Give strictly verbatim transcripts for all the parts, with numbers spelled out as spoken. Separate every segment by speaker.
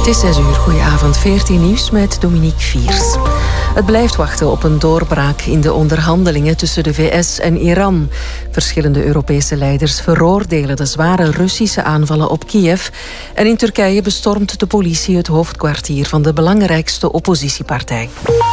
Speaker 1: Het is zes uur, goedenavond, veertien nieuws met Dominique Viers. Het blijft wachten op een doorbraak in de onderhandelingen tussen de V S en Iran. Verschillende Europese leiders veroordelen de zware Russische aanvallen op Kiev. En in Turkije bestormt de politie het hoofdkwartier van de belangrijkste oppositiepartij.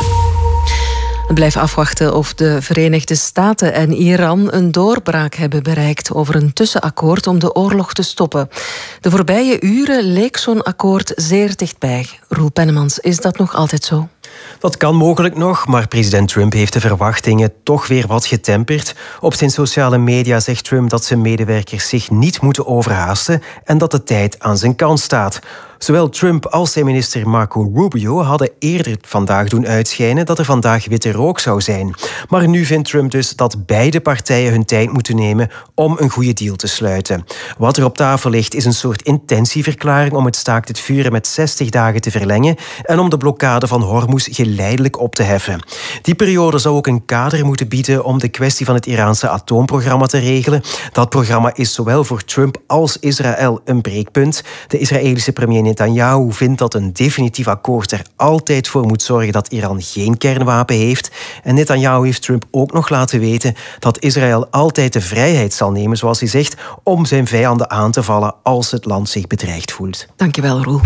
Speaker 1: We blijven afwachten of de Verenigde Staten en Iran een doorbraak hebben bereikt over een tussenakkoord om de oorlog te stoppen. De voorbije uren leek zo'n akkoord zeer dichtbij. Roel Pennemans, is dat nog altijd zo?
Speaker 2: Dat kan mogelijk nog, maar president Trump heeft de verwachtingen toch weer wat getemperd. Op zijn sociale media zegt Trump dat zijn medewerkers zich niet moeten overhaasten en dat de tijd aan zijn kant staat. Zowel Trump als zijn minister Marco Rubio hadden eerder vandaag doen uitschijnen dat er vandaag witte rook zou zijn. Maar nu vindt Trump dus dat beide partijen hun tijd moeten nemen om een goede deal te sluiten. Wat er op tafel ligt is een soort intentieverklaring om het staakt het vuren met zestig dagen te verlengen en om de blokkade van Hormuz geleidelijk op te heffen. Die periode zou ook een kader moeten bieden om de kwestie van het Iraanse atoomprogramma te regelen. Dat programma is zowel voor Trump als Israël een breekpunt. De Israëlische premier Netanyahu vindt dat een definitief akkoord er altijd voor moet zorgen dat Iran geen kernwapen heeft. En Netanyahu heeft Trump ook nog laten weten dat Israël altijd de vrijheid zal nemen, zoals hij zegt, om zijn vijanden aan te vallen als het land zich bedreigd voelt.
Speaker 1: Dankjewel, Roel.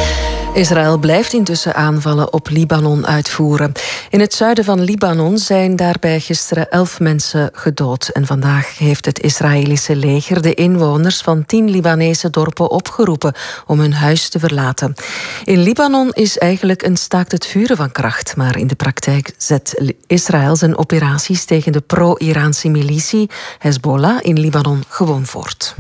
Speaker 1: Israël blijft intussen aanvallen op Libanon uitvoeren. In het zuiden van Libanon zijn daarbij gisteren elf mensen gedood. En vandaag heeft het Israëlische leger de inwoners van tien Libanese dorpen opgeroepen om hun huis te verlaten. In Libanon is eigenlijk een staakt het vuren van kracht. Maar in de praktijk zet Israël zijn operaties tegen de pro-Iraanse militie Hezbollah in Libanon gewoon voort.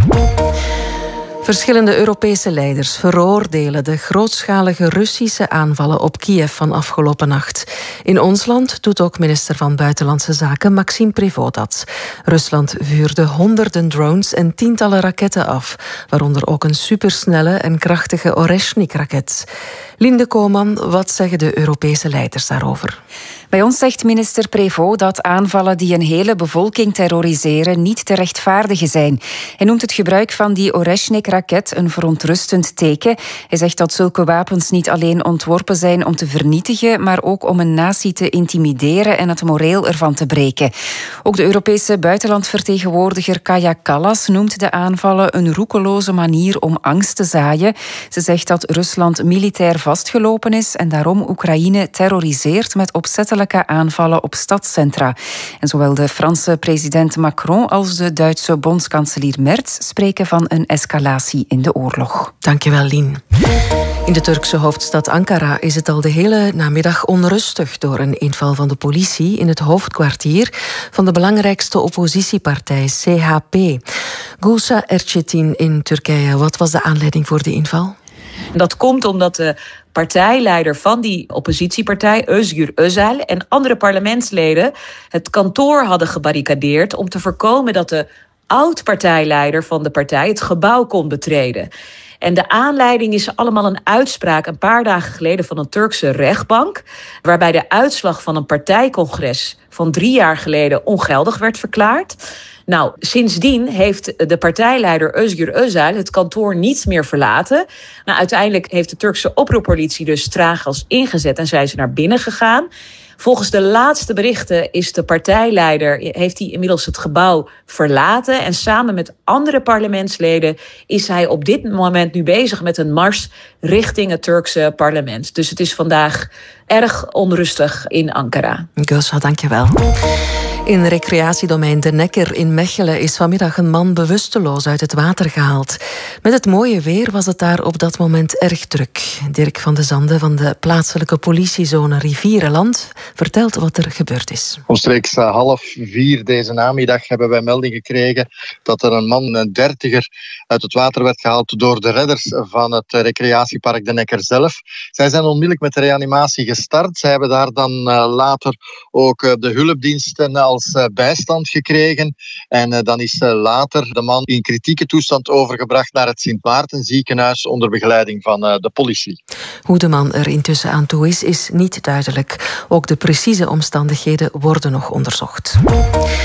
Speaker 1: Verschillende Europese leiders veroordelen de grootschalige Russische aanvallen op Kiev van afgelopen nacht. In ons land doet ook minister van Buitenlandse Zaken Maxime Prévost dat. Rusland vuurde honderden drones en tientallen raketten af, waaronder ook een supersnelle en krachtige Oreshnik-raket. Linde Koman, wat zeggen de Europese leiders daarover?
Speaker 3: Bij ons zegt minister Prévost dat aanvallen die een hele bevolking terroriseren niet te rechtvaardigen zijn. Hij noemt het gebruik van die Oreshnik-raket een verontrustend teken. Hij zegt dat zulke wapens niet alleen ontworpen zijn om te vernietigen, maar ook om een natie te intimideren en het moreel ervan te breken. Ook de Europese buitenlandvertegenwoordiger Kaja Kallas noemt de aanvallen een roekeloze manier om angst te zaaien. Ze zegt dat Rusland militair vastgelopen is en daarom Oekraïne terroriseert met opzettelijke aanvallen op stadscentra. En zowel de Franse president Macron als de Duitse bondskanselier Merz spreken van een escalatie in de oorlog.
Speaker 1: Dankjewel, Lien. In de Turkse hoofdstad Ankara is het al de hele namiddag onrustig door een inval van de politie in het hoofdkwartier van de belangrijkste oppositiepartij C H P. Gülşah Erçetin in Turkije. Wat was de aanleiding voor de inval?
Speaker 4: Dat komt omdat de partijleider van die oppositiepartij, Özgür Özel, en andere parlementsleden het kantoor hadden gebarricadeerd om te voorkomen dat de oud-partijleider van de partij het gebouw kon betreden. En de aanleiding is allemaal een uitspraak een paar dagen geleden van een Turkse rechtbank, waarbij de uitslag van een partijcongres van drie jaar geleden ongeldig werd verklaard. Nou, sindsdien heeft de partijleider Özgür Özel het kantoor niet meer verlaten. Nou, uiteindelijk heeft de Turkse oproerpolitie dus traaggas ingezet en zijn ze naar binnen gegaan. Volgens de laatste berichten is de partijleider, heeft hij inmiddels het gebouw verlaten. En samen met andere parlementsleden is hij op dit moment nu bezig met een mars richting het Turkse parlement. Dus het is vandaag erg onrustig in Ankara.
Speaker 1: Gülşah, dankjewel. In recreatiedomein De Nekker in Mechelen is vanmiddag een man bewusteloos uit het water gehaald. Met het mooie weer was het daar op dat moment erg druk. Dirk van de Zande van de plaatselijke politiezone Rivierenland vertelt wat er gebeurd is.
Speaker 5: Omstreeks half vier deze namiddag hebben wij melding gekregen dat er een man, een dertiger, uit het water werd gehaald door de redders van het recreatiepark De Nekker zelf. Zij zijn onmiddellijk met de reanimatie gestart. Zij hebben daar dan later ook de hulpdiensten als bijstand gekregen. En dan is later de man in kritieke toestand overgebracht naar het Sint Maarten ziekenhuis onder begeleiding van de politie.
Speaker 1: Hoe de man er intussen aan toe is, is niet duidelijk. Ook de precieze omstandigheden worden nog onderzocht.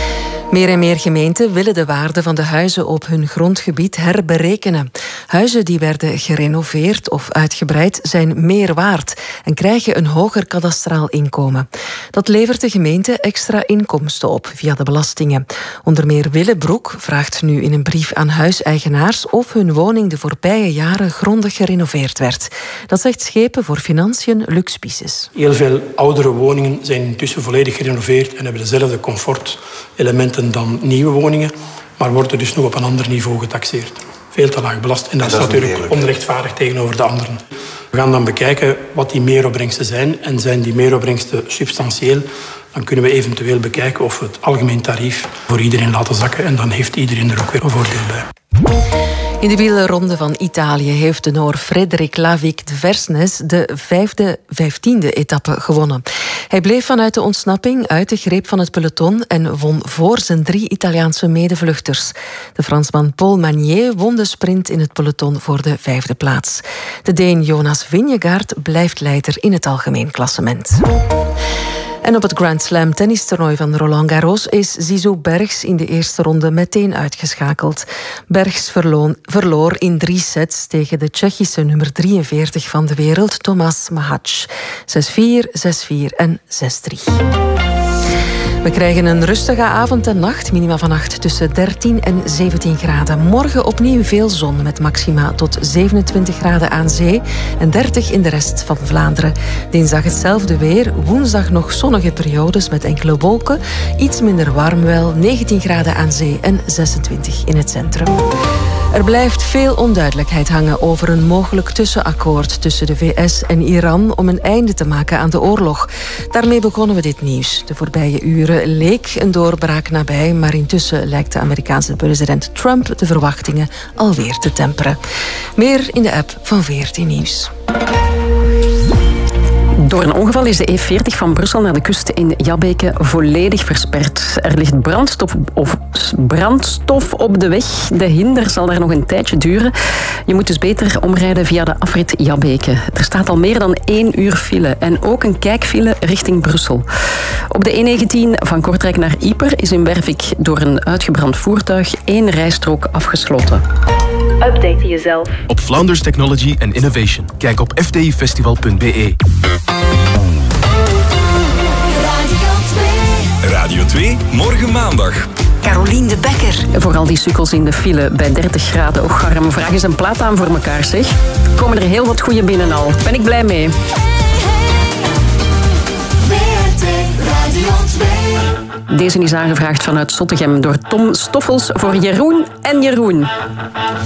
Speaker 1: Meer en meer gemeenten willen de waarde van de huizen op hun grondgebied herberekenen. Huizen die werden gerenoveerd of uitgebreid zijn meer waard en krijgen een hoger kadastraal inkomen. Dat levert de gemeente extra inkomsten op via de belastingen. Onder meer Willebroek vraagt nu in een brief aan huiseigenaars of hun woning de voorbije jaren grondig gerenoveerd werd. Dat zegt Schepen voor Financiën Lux Pieces.
Speaker 6: Heel veel oudere woningen zijn intussen volledig gerenoveerd en hebben dezelfde comfortelementen dan nieuwe woningen, maar worden dus nog op een ander niveau getaxeerd. Veel te laag belast en dat, en dat is natuurlijk onrechtvaardig tegenover de anderen. We gaan dan bekijken wat die meeropbrengsten zijn en zijn die meeropbrengsten substantieel. Dan kunnen we eventueel bekijken of we het algemeen tarief voor iedereen laten zakken en dan heeft iedereen er ook weer een voordeel bij.
Speaker 1: In de wielerronde van Italië heeft de Noor Frederik Lavic de Versnes de vijfde, vijftiende etappe gewonnen. Hij bleef vanuit de ontsnapping uit de greep van het peloton en won voor zijn drie Italiaanse medevluchters. De Fransman Paul Magnier won de sprint in het peloton voor de vijfde plaats. De Deen Jonas Vingegaard blijft leider in het algemeen klassement. En op het Grand Slam tennistoernooi van Roland Garros is Zizou Bergs in de eerste ronde meteen uitgeschakeld. Bergs verloon, verloor in drie sets tegen de Tsjechische nummer drieënveertig van de wereld, Tomas Mahac. zes vier, zes vier en zes drie. We krijgen een rustige avond en nacht, minima vannacht tussen dertien en zeventien graden. Morgen opnieuw veel zon met maxima tot zevenentwintig graden aan zee en dertig in de rest van Vlaanderen. Dinsdag hetzelfde weer, woensdag nog zonnige periodes met enkele wolken. Iets minder warm wel, negentien graden aan zee en zesentwintig in het centrum. Er blijft veel onduidelijkheid hangen over een mogelijk tussenakkoord tussen de V S en Iran om een einde te maken aan de oorlog. Daarmee begonnen we dit nieuws. De voorbije uren leek een doorbraak nabij, maar intussen lijkt de Amerikaanse president Trump de verwachtingen alweer te temperen. Meer in de app van V R T Nieuws.
Speaker 7: Door een ongeval is de E veertig van Brussel naar de kust in Jabbeke volledig versperd. Er ligt brandstof, of brandstof op de weg. De hinder zal daar nog een tijdje duren. Je moet dus beter omrijden via de afrit Jabbeke. Er staat al meer dan één uur file en ook een kijkfile richting Brussel. Op de E negentien van Kortrijk naar Ieper is in Wervik door een uitgebrand voertuig één rijstrook afgesloten.
Speaker 8: Update jezelf
Speaker 9: op Flanders Technology and Innovation. Kijk op f d i festival punt b e.
Speaker 10: Radio twee, morgen maandag.
Speaker 7: Carolien de Bekker. Vooral die sukkels in de file bij dertig graden. Och, arm, vraag eens een plaat aan voor elkaar, zeg. Er komen er heel wat goede binnen al. Ben ik blij mee. Deze is aangevraagd vanuit Zottegem door Tom Stoffels voor Jeroen en Jeroen.